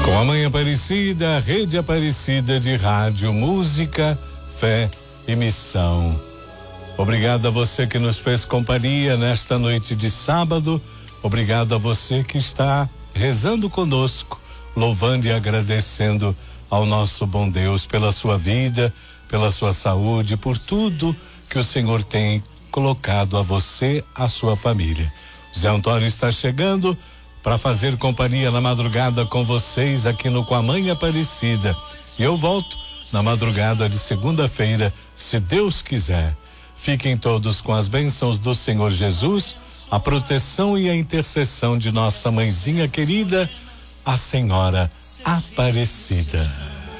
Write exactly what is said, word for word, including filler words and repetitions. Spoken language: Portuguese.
Com a Mãe Aparecida, a Rede Aparecida de Rádio, Música, Fé e Missão. Obrigado a você que nos fez companhia nesta noite de sábado. Obrigado a você que está rezando conosco, louvando e agradecendo ao nosso bom Deus pela sua vida, pela sua saúde, por tudo que o Senhor tem colocado a você, a sua família. Zé Antônio está chegando para fazer companhia na madrugada com vocês aqui no Com a Mãe Aparecida. E eu volto na madrugada de segunda-feira, se Deus quiser. Fiquem todos com as bênçãos do Senhor Jesus, a proteção e a intercessão de nossa mãezinha querida, a Senhora Aparecida.